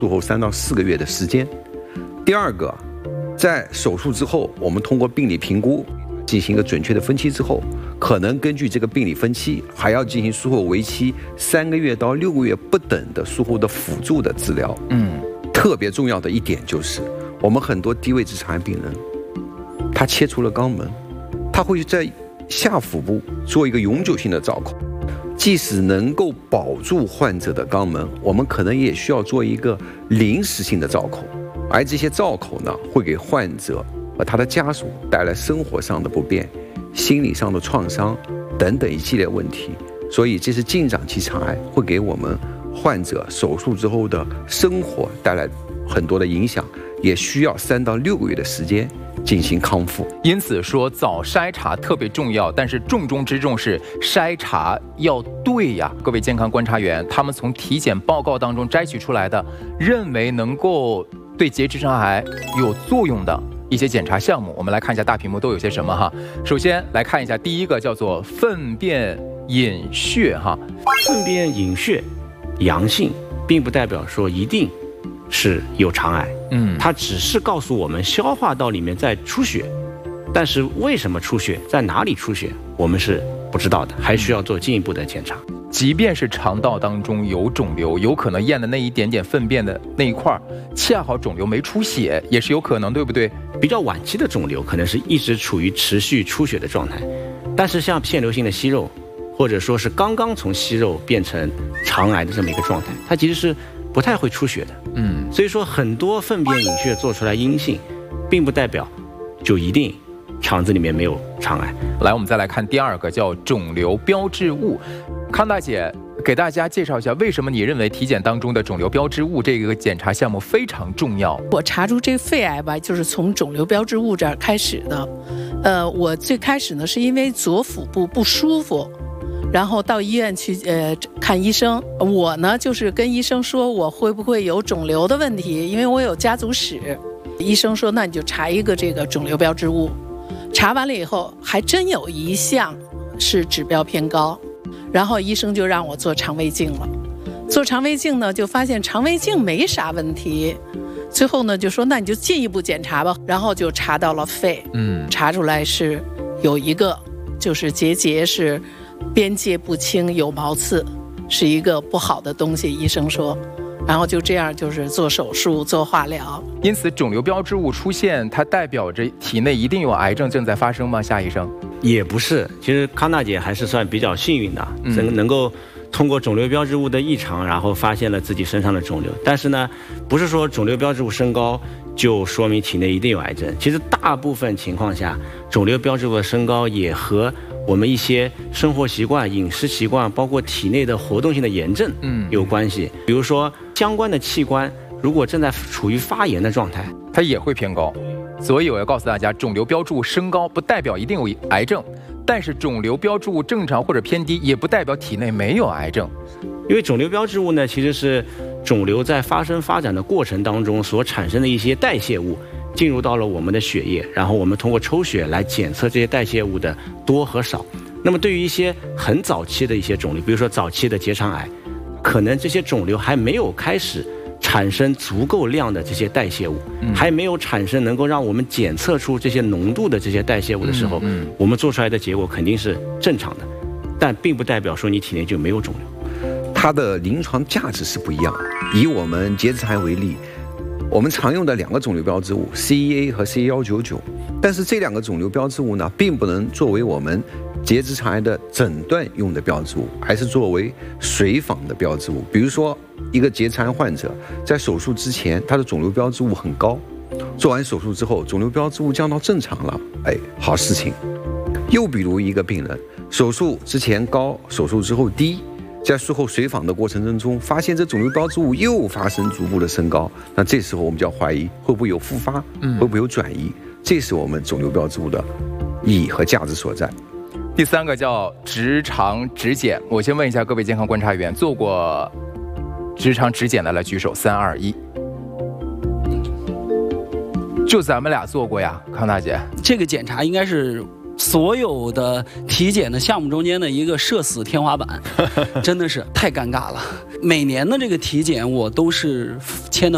术后3到4个月的时间。第二个，在手术之后，我们通过病理评估进行一个准确的分期之后，可能根据这个病理分期，还要进行术后为期3个月到6个月不等的术后的辅助的治疗。特别重要的一点就是，我们很多低位直肠癌病人，他切除了肛门，他会在下腹部做一个永久性的造口。即使能够保住患者的肛门，我们可能也需要做一个临时性的造口，而这些造口呢，会给患者和他的家属带来生活上的不便、心理上的创伤等等一系列问题。所以这是进展期肠癌会给我们患者手术之后的生活带来很多的影响，也需要3到6个月的时间进行康复。 因此说早筛查特别重要，但是重中之重是筛查要对呀。各位健康观察员，他们从体检报告当中摘取出来的，认为能够对结直肠癌有作用的一些检查项目，我们来看一下大屏幕都有些什么哈。首先来看一下第一个叫做粪便隐血哈。 粪便隐血阳性，并不代表说一定是有肠癌，它只是告诉我们消化道里面在出血，但是为什么出血，在哪里出血，我们是不知道的，还需要做进一步的检查。 即便是肠道当中有肿瘤，有可能验的那一点点粪便的那一块，恰好肿瘤没出血，也是有可能，对不对？ 比较晚期的肿瘤可能是一直处于持续出血的状态，但是像腺瘤性的息肉，或者说是刚刚从息肉变成肠癌的这么一个状态，它其实是不太会出血的。所以说很多粪便隐血做出来阴性，并不代表就一定肠子里面没有肠癌。 来，我们再来看第二个，叫肿瘤标志物。康大姐给大家介绍一下，为什么你认为体检当中的肿瘤标志物这个检查项目非常重要？ 我查出这肺癌吧，就是从肿瘤标志物这儿开始的。我最开始呢是因为左腹部不舒服，然后到医院去看医生。我呢就是跟医生说我会不会有肿瘤的问题，因为我有家族史。医生说那你就查一个这个肿瘤标志物。查完了以后，还真有一项是指标偏高，然后医生就让我做肠胃镜了。做肠胃镜呢，就发现肠胃镜没啥问题。最后呢就说那你就进一步检查吧，然后就查到了肺。查出来是有一个就是结节是边界不清，有毛刺，是一个不好的东西，医生说。然后就这样就是做手术做化疗。 因此肿瘤标志物出现，它代表着体内一定有癌症正在发生吗？夏医生？ 也不是，其实康大姐还是算比较幸运的，能够通过肿瘤标志物的异常，然后发现了自己身上的肿瘤。但是呢，不是说肿瘤标志物升高就说明体内一定有癌症。其实大部分情况下，肿瘤标志物的升高也和我们一些生活习惯、饮食习惯，包括体内的活动性的炎症有关系。比如说相关的器官如果正在处于发炎的状态， 它也会偏高。所以我要告诉大家，肿瘤标志物升高不代表一定有癌症，但是肿瘤标志物正常或者偏低也不代表体内没有癌症。 因为肿瘤标志物呢，其实是肿瘤在发展的过程当中所产生的一些代谢物进入到了我们的血液，然后我们通过抽血来检测这些代谢物的多和少。那么对于一些很早期的一些肿瘤，比如说早期的结肠癌，可能这些肿瘤还没有开始产生足够量的这些代谢物，还没有产生能够让我们检测出这些浓度的这些代谢物的时候，我们做出来的结果肯定是正常的，但并不代表说你体内就没有肿瘤。 它的临床价值是不一样。以我们结直肠癌为例，我们常用的2个肿瘤标志物 CEA 和 CA199，但是这2个肿瘤标志物呢，并不能作为我们结直肠癌的诊断用的标志物，而是作为随访的标志物。比如说，一个结肠癌患者在手术之前，他的肿瘤标志物很高，做完手术之后，肿瘤标志物降到正常了，好事情。又比如一个病人，手术之前高，手术之后低，在术后随访的过程当中，发现这肿瘤标志物又发生逐步的升高，那这时候我们就要怀疑会不会有复发，会不会有转移，这是我们肿瘤标志物的意义和价值所在。 第3个叫直肠指检。我先问一下各位健康观察员，做过直肠指检的来举手，3、2、1。就咱们俩做过呀，康大姐。 这个检查应该是所有的体检的项目中间的一个社死天花板，真的是太尴尬了。每年的这个体检我都是签的